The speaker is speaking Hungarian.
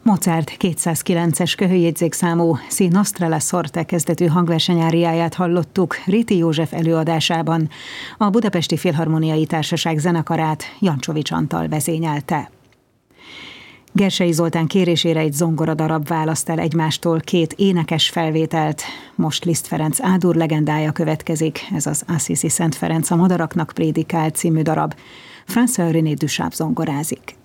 Mozart 209-es köhőjegyzékszámú Si nostra la sorte kezdetű hangversenyáriáját hallottuk Réti József előadásában. A Budapesti Filharmoniai Társaság zenekarát Jancsovics Antal vezényelte. Gersei Zoltán kérésére egy zongoradarab választ el egymástól két énekes felvételt. Most Liszt Ferenc A-dur legendája következik, ez az Assisi Szent Ferenc a madaraknak prédikál című darab. François René Duchamp zongorázik.